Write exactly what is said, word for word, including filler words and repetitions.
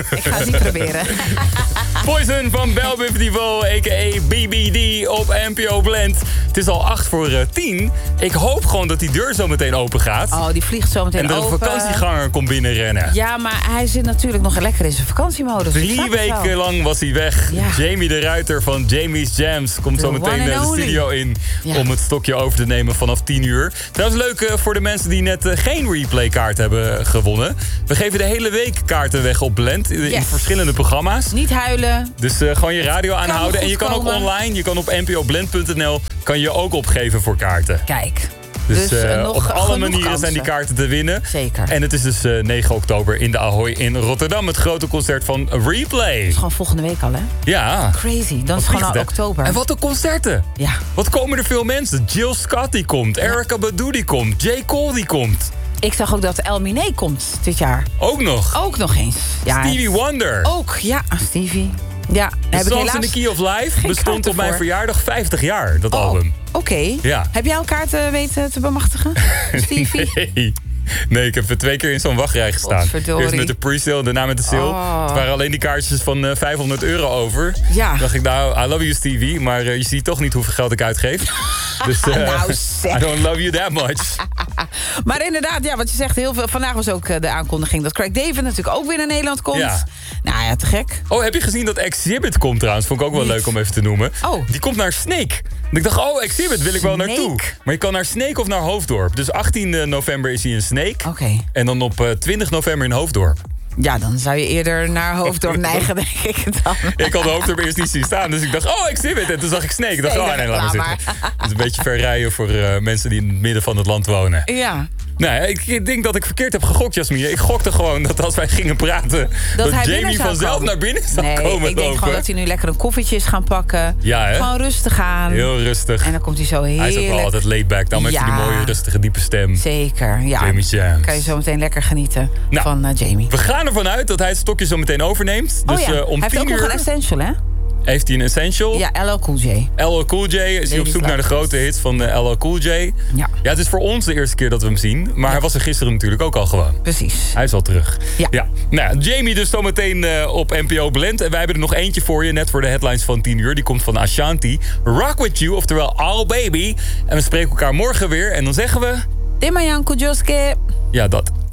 Ik ga het niet proberen. Poison van Bell Biv DeVoe, a k a. B B D op N P O Blend. Het is al acht voor tien. Ik hoop gewoon dat die deur zo meteen open gaat. Oh, die vliegt zo meteen open. En de open. vakantieganger komt binnenrennen. Ja, maar hij zit natuurlijk nog lekker in zijn vakantiemodus. Drie weken lang was hij weg. Ja. Jamie de Ruiter van Jamie's Jams komt zo meteen de studio in... Ja. om het stokje over te nemen vanaf tien uur. Trouwens leuk voor de mensen die net geen replaykaart hebben gewonnen. We geven de hele week kaarten weg op Blend. In yes. verschillende programma's. Niet huilen. Dus uh, gewoon je radio aanhouden. En je kan komen. ook online. Je kan op n p o blend punt n l kan je ook opgeven voor kaarten. Kijk. Dus, dus uh, nog, op alle manieren kansen. zijn die kaarten te winnen. Zeker. En het is dus uh, negen oktober in de Ahoy in Rotterdam. Het grote concert van Replay. Het is gewoon volgende week al, hè? Ja. Crazy. Dan is het gewoon al oktober. En wat een concerten. Ja. Wat komen er veel mensen. Jill Scott die komt. Ja. Erykah Badu die komt. J. Cole die komt. Ik zag ook dat El Miné komt dit jaar. Ook nog? Ook nog eens. Ja, Stevie het... Wonder. Ook, ja. Stevie. Ja, The heb ik Songs in the Key of Life bestond op mijn verjaardag vijftig jaar, dat oh, album. Oké. Okay. Ja. Heb jij al kaarten weten te bemachtigen, Stevie? Nee. Nee, ik heb er twee keer in zo'n wachtrij gestaan. Eerst met de pre-sale en daarna met de sale. Oh. Het waren alleen die kaartjes van uh, vijfhonderd euro over. Ja. Toen dacht ik, nou, I love you Stevie, maar uh, je ziet toch niet hoeveel geld ik uitgeef. Dus uh, nou, I don't love you that much. Maar inderdaad, ja, wat je zegt, heel veel. Vandaag was ook uh, de aankondiging dat Craig David natuurlijk ook weer naar Nederland komt. Ja. Nou ja, te gek. Oh, heb je gezien dat Exhibit komt trouwens? Vond ik ook wel niet. leuk om even te noemen. Oh. Die komt naar Sneek. En ik dacht, oh, Exhibit wil ik wel Sneek. naartoe. Maar je kan naar Sneek of naar Hoofddorp. Dus achttien november is hij in Sneek. Oké. Okay. En dan op uh, twintig november in Hoofddorp. Ja, dan zou je eerder naar Hoofddorp neigen, denk ik dan. Ik had de Hoofddorp eerst niet zien staan, dus ik dacht, oh, Exhibit. En toen zag ik Sneek. Ik dacht, oh, nee, laat maar zitten. Het is een beetje ver rijden voor uh, mensen die in het midden van het land wonen. Ja. Nee, ik denk dat ik verkeerd heb gegokt, Jasmine. Ik gokte gewoon dat als wij gingen praten... dat, dat Jamie vanzelf komen. naar binnen zou nee, komen lopen. Ik denk lopen. gewoon dat hij nu lekker een koffietje is gaan pakken. Ja, hè? Gewoon rustig aan. Heel rustig. En dan komt hij zo heerlijk. Hij is ook wel altijd laid back. Dan ja. heeft hij die mooie, rustige, diepe stem. Zeker, ja. Jamie Jams. Kan je zo meteen lekker genieten nou, van uh, Jamie. We gaan ervan uit dat hij het stokje zo meteen overneemt. Oh dus ja, uh, om hij heeft ook uur... nog een essential, hè? Heeft hij een essential? Ja, L L Cool J. L L Cool J is hij op zoek naar de grote hits van uh, L L Cool J. Ja. Ja, het is voor ons de eerste keer dat we hem zien. Maar ja. hij was er gisteren natuurlijk ook al gewoon. Precies. Hij is al terug. Ja. ja. Nou, Jamie dus zometeen uh, op N P O Blend. En wij hebben er nog eentje voor je, net voor de headlines van tien uur. Die komt van Ashanti. Rock With You, oftewel All Baby. En we spreken elkaar morgen weer. En dan zeggen we... Demayan Kujoske. Ja, dat.